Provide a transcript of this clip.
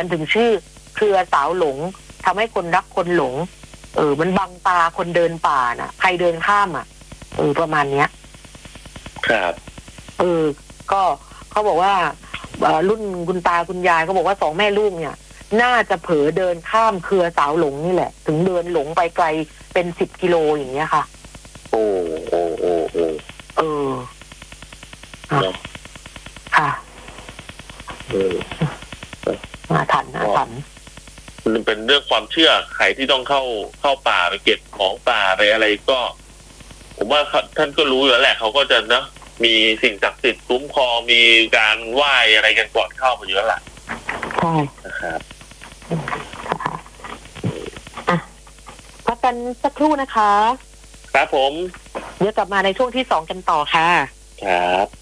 มันถึงชื่อเครือสาวหลงทำให้คนรักคนหลงมันบังตาคนเดินป่าน่ะใครเดินข้ามอ่ะประมาณเนี้ยครับก็เขาบอกว่ารุ่นคุณตาคุณยายเขาบอกว่า2แม่ลูกเนี่ยน่าจะเผลอเดินข้ามเครือสาวหลงนี่แหละถึงเดินหลงไปไกลเป็น10 กิโลอย่างเงี้ยค่ะโอ้ค่ะอาถรรพ์มันเป็นเรื่องความเชื่อใครที่ต้องเข้าป่าไปเก็บของป่าไปอะไรก็ผมว่าท่านก็รู้อยู่แล้วแหละเขาก็จะนะมีสิ่งศักดิ์สิทธิ์คุ้มครองมีการไหว้อะไรกันก่อนเข้ามาอยู่แล้วล่ะใช่นะครับพักกันสักครู่นะคะครับผมเดี๋ยวกลับมาในช่วงที่2กันต่อค่ะครับ